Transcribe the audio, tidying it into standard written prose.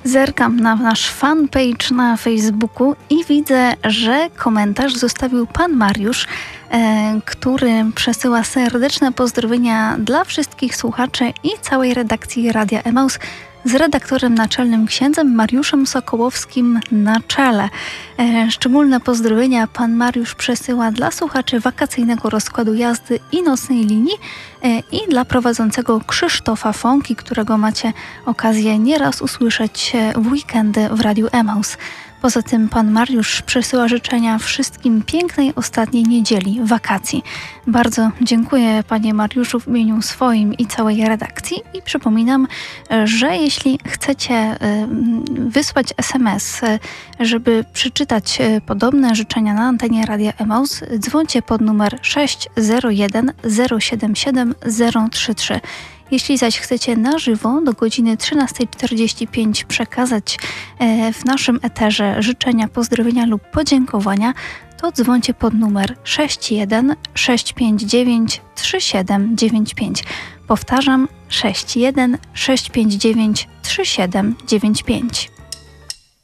Zerkam na nasz fanpage na Facebooku i widzę, że komentarz zostawił pan Mariusz, który przesyła serdeczne pozdrowienia dla wszystkich słuchaczy i całej redakcji Radia Emaus z redaktorem naczelnym księdzem Mariuszem Sokołowskim na czele. Szczególne pozdrowienia pan Mariusz przesyła dla słuchaczy wakacyjnego rozkładu jazdy i nocnej linii i dla prowadzącego Krzysztofa Fąki, którego macie okazję nieraz usłyszeć w weekendy w Radiu Emaus. Poza tym pan Mariusz przesyła życzenia wszystkim pięknej ostatniej niedzieli, wakacji. Bardzo dziękuję panie Mariuszu w imieniu swoim i całej redakcji i przypominam, że jeśli chcecie wysłać SMS, żeby przeczytać podobne życzenia na antenie Radia Emaus, dzwońcie pod numer 601 077 033. Jeśli zaś chcecie na żywo do godziny 13:45 przekazać w naszym eterze życzenia, pozdrowienia lub podziękowania, to dzwońcie pod numer 61 659 3795. Powtarzam 61 659 3795.